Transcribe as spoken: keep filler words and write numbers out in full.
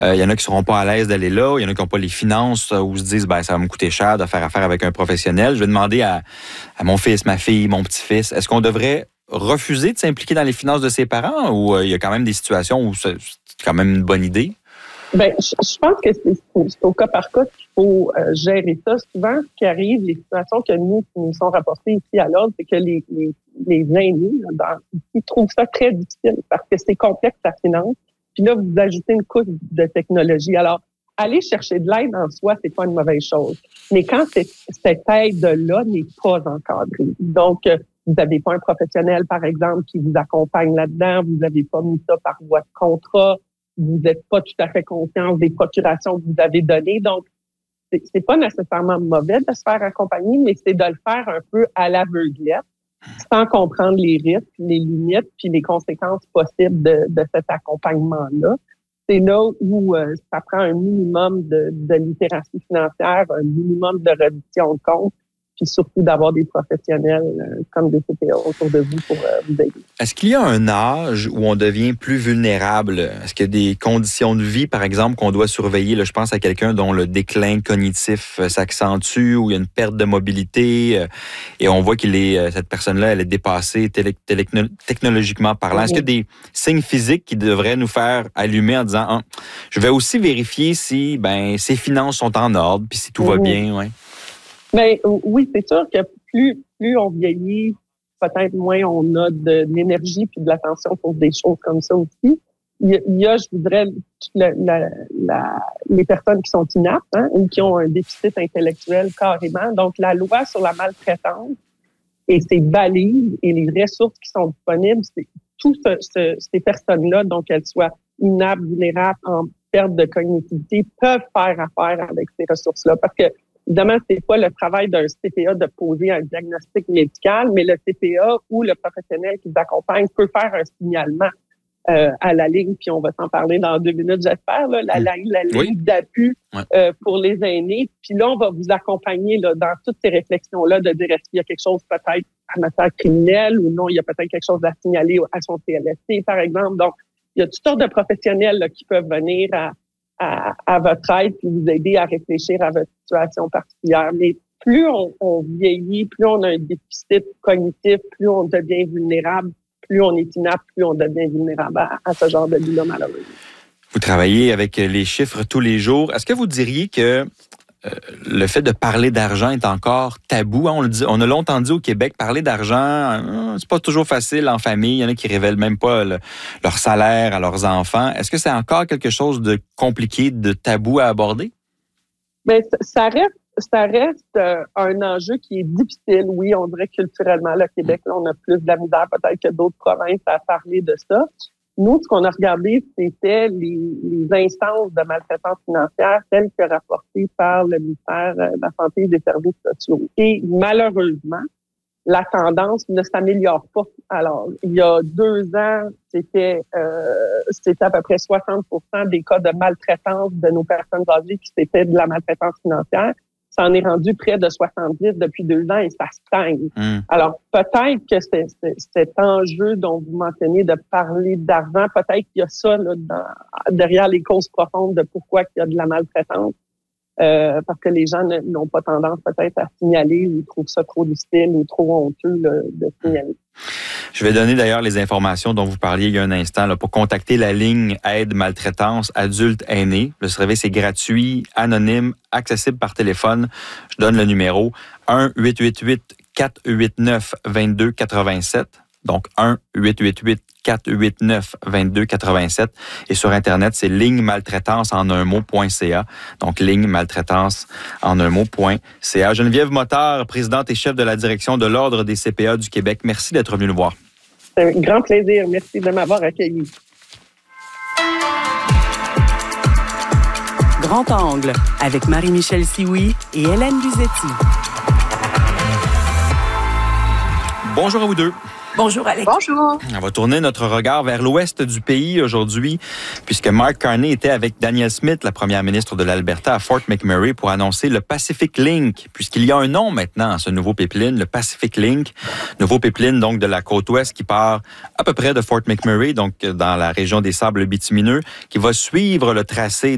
Euh, il y en a qui seront pas à l'aise d'aller là. Il y en a qui n'ont pas les finances ou se disent, ben ça va me coûter cher de faire affaire avec un professionnel. Je vais demander à, à mon fils, ma fille, mon petit-fils, est-ce qu'on devrait refuser de s'impliquer dans les finances de ses parents ou euh, il y a quand même des situations où c'est, c'est quand même une bonne idée? Ben, je, je pense que c'est, c'est au cas par cas qu'il faut euh, gérer ça. Souvent, ce qui arrive, les situations que nous, qui nous sont rapportées ici à l'ordre, c'est que les, les, les aînés, là, dans, ils trouvent ça très difficile parce que c'est complexe la finance. Puis là, vous ajoutez une couche de technologie. Alors, aller chercher de l'aide en soi, c'est pas une mauvaise chose. Mais quand cette, cette aide-là n'est pas encadrée, donc euh, vous n'avez pas un professionnel, par exemple, qui vous accompagne là-dedans, vous n'avez pas mis ça par voie de contrat, vous n'êtes pas tout à fait conscient des procurations que vous avez données. Donc, c'est, c'est pas nécessairement mauvais de se faire accompagner, mais c'est de le faire un peu à l'aveuglette, sans comprendre les risques, les limites, puis les conséquences possibles de, de cet accompagnement-là. C'est là où euh, ça prend un minimum de, de littératie financière, un minimum de reddition de compte, puis surtout d'avoir des professionnels euh, comme des C P A autour de vous pour euh, vous aider. Est-ce qu'il y a un âge où on devient plus vulnérable? Est-ce qu'il y a des conditions de vie, par exemple, qu'on doit surveiller? Là, je pense à quelqu'un dont le déclin cognitif s'accentue, où il y a une perte de mobilité, et on voit qu'il est cette personne-là, elle est dépassée télé, télé, technologiquement parlant. Est-ce qu'il y a des signes physiques qui devraient nous faire allumer en disant ah, je vais aussi vérifier si ben ses finances sont en ordre, puis si tout va bien, ouais. Ben oui, c'est sûr que plus plus on vieillit, peut-être moins on a de, de l'énergie puis de l'attention pour des choses comme ça aussi. Il y a, il y a je voudrais, la, la, la, les personnes qui sont inaptes hein, ou qui ont un déficit intellectuel carrément. Donc, la loi sur la maltraitance et ses balises et les ressources qui sont disponibles, c'est tout ce, ce, ces personnes-là, donc qu'elles soient inaptes, vulnérables, en perte de cognitivité, peuvent faire affaire avec ces ressources-là. Parce que évidemment, c'est pas le travail d'un C P A de poser un diagnostic médical, mais le C P A ou le professionnel qui vous accompagne peut faire un signalement euh, à la ligne, puis on va s'en parler dans deux minutes, j'espère, là, la, la, la ligne oui. d'appui ouais. euh, pour les aînés. Puis là, on va vous accompagner là, dans toutes ces réflexions-là de dire est-ce qu'il y a quelque chose peut-être en matière criminelle ou non, il y a peut-être quelque chose à signaler à son C L S T, par exemple. Donc, il y a toutes sortes de professionnels là, qui peuvent venir à À, à votre aide puis vous aider à réfléchir à votre situation particulière. Mais plus on, on vieillit, plus on a un déficit cognitif, plus on devient vulnérable, plus on est inapte, plus on devient vulnérable à, à ce genre de vie-là, malheureusement. Vous travaillez avec les chiffres tous les jours. Est-ce que vous diriez que euh, le fait de parler d'argent est encore tabou? On, le dit, on a longtemps dit au Québec, parler d'argent, euh, c'est pas toujours facile en famille. Il y en a qui révèlent même pas le, leur salaire à leurs enfants. Est-ce que c'est encore quelque chose de compliqué, de tabou à aborder? Bien, ça reste, ça reste euh, un enjeu qui est difficile. Oui, on dirait culturellement, le Québec, là, on a plus de la misère peut-être que d'autres provinces à parler de ça. Nous, ce qu'on a regardé, c'était les, les instances de maltraitance financière telles que rapportées par le ministère de la Santé et des Services sociaux. Et malheureusement, la tendance ne s'améliore pas. Alors, il y a deux ans, c'était, euh, c'était à peu près soixante pour cent des cas de maltraitance de nos personnes âgées qui c'était de la maltraitance financière. Ça en est rendu près de soixante-dix depuis deux ans et ça stagne. Mmh. Alors, peut-être que c'est, c'est, cet enjeu dont vous mentionnez de parler d'argent, peut-être qu'il y a ça là, dans, derrière les causes profondes de pourquoi il y a de la maltraitance. Euh, parce que les gens ne, n'ont pas tendance peut-être à signaler ou trouvent ça trop difficile ou trop honteux là, de signaler. Je vais donner d'ailleurs les informations dont vous parliez il y a un instant là, pour contacter la ligne aide maltraitance adultes aînés. Le service est gratuit, anonyme, accessible par téléphone. Je donne le numéro un huit huit huit quatre huit neuf deux deux huit sept. Donc, un huit huit huit quatre huit neuf deux deux huit sept. Et sur Internet, c'est ligne maltraitance en un mot.ca. Donc, ligne maltraitance en un mot.ca. Geneviève Motard, présidente et chef de la direction de l'Ordre des C P A du Québec. Merci d'être venue nous voir. C'est un grand plaisir. Merci de m'avoir accueilli. Grand Angle avec Marie-Michel Sioui et Hélène Luzetti. Bonjour à vous deux. Bonjour, Alex. Bonjour. On va tourner notre regard vers l'ouest du pays aujourd'hui, puisque Mark Carney était avec Danielle Smith, la première ministre de l'Alberta, à Fort McMurray, pour annoncer le Pacific Link, puisqu'il y a un nom maintenant à ce nouveau pipeline, le Pacific Link. Nouveau pipeline, donc, de la côte ouest qui part à peu près de Fort McMurray, donc dans la région des Sables bitumineux, qui va suivre le tracé